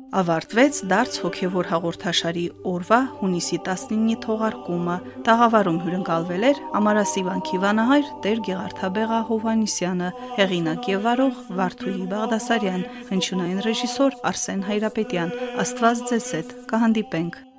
Ավարտվեց դարձ հոգևոր հաղորդաշարի օրվա հունիսի 19-ի թողարկումը։ Տաղավարում հյուրընկալվել էր Ամարասի վանքի վանահայր Տեր Գեղարդաբեղա Հովհաննիսյանը, հեղինակ եւ վարող Վարդուհի Բաղդասարյան, հնչյունային ռեժիսոր Արսեն Հայրապետյան։ Աստված ձեզ հետ, կհանդիպենք։